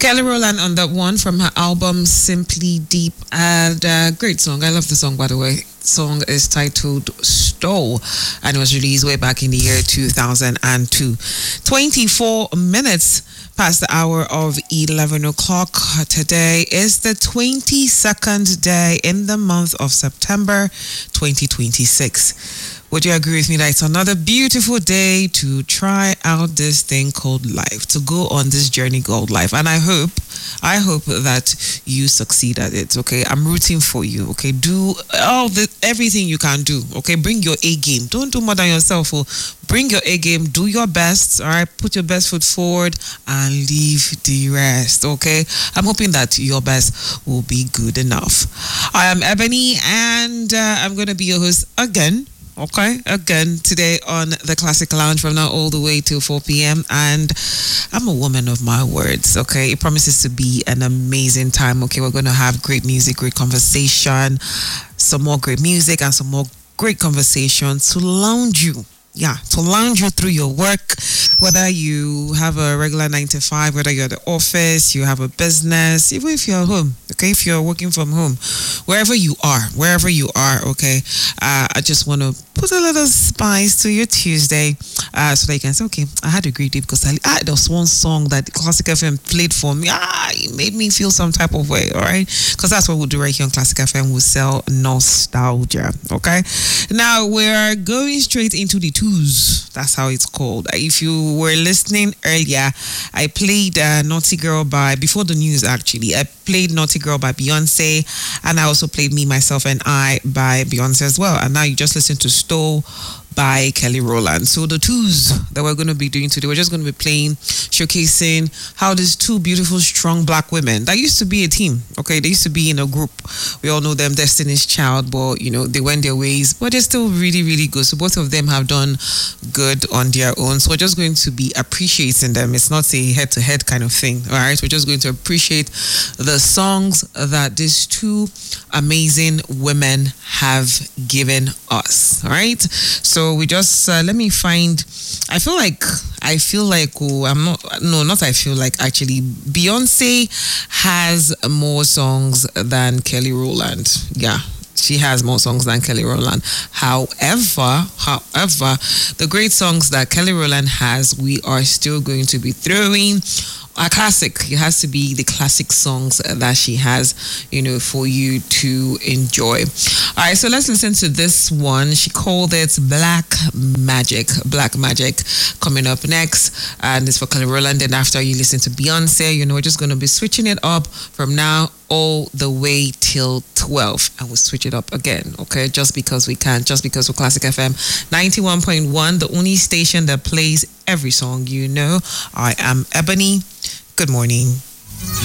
Kelly Rowland on that one from her album Simply Deep, and great song. I love the song, by the way. Song is titled Stole, and it was released way back in the year 2002. 24 minutes past the hour of 11 o'clock. Today is the 22nd day in the month of September 2026. Would you agree with me that it's another beautiful day to try out this thing called life, to go on this journey called life? And I hope that you succeed at it, okay? I'm rooting for you, okay? Do everything you can do, okay? Bring your A game. Don't do more than yourself. Bring your A game. Do your best, all right? Put your best foot forward and leave the rest, okay? I'm hoping that your best will be good enough. I am Ebony, and I'm going to be your host again. Okay, again today on the Classic Lounge from now all the way till 4 p.m. And I'm a woman of my words, okay? It promises to be an amazing time, okay? We're going to have great music, great conversation, some more great music and some more great conversation to lounge you. Yeah, to lounge you through your work, whether you have a regular 9 to 5, whether you're at the office, you have a business, even if you're at home, okay, if you're working from home, wherever you are, okay, I just want to put a little spice to your Tuesday so that you can say, okay, I had a great day because there was one song that Classic FM played for me. It made me feel some type of way, all right? Because that's what we'll do right here on Classic FM. We'll sell nostalgia, okay? Now, we're going straight into the twos. That's how it's called. If you were listening earlier, I played Naughty Girl before the news actually. I played Naughty Girl by Beyonce, and I also played Me, Myself, and I by Beyonce as well. And now you just listen to Stole by Kelly Rowland. So the twos that we're going to be doing today, we're just going to be playing, showcasing how these two beautiful, strong black women that used to be a team, okay? They used to be in a group. We all know them, Destiny's Child, but, they went their ways, but they're still really, really good. So both of them have done good on their own. So we're just going to be appreciating them. It's not a head-to-head kind of thing, all right? We're just going to appreciate the songs that these two amazing women have given us, all right? So we just let me find. I feel like actually Beyonce has more songs than Kelly Rowland. Yeah, she has more songs than Kelly Rowland. However, the great songs that Kelly Rowland has, we are still going to be throwing a classic. It has to be the classic songs that she has, for you to enjoy. All right, so let's listen to this one. She called it Black Magic. Black Magic coming up next, and it's for Kelly Rowland. And after you listen to Beyonce, we're just going to be switching it up from now all the way till 12, and we'll switch it up again, okay? Just because we can, just because we're Classic FM 91.1, the only station that plays every song. I am Ebony. Good morning.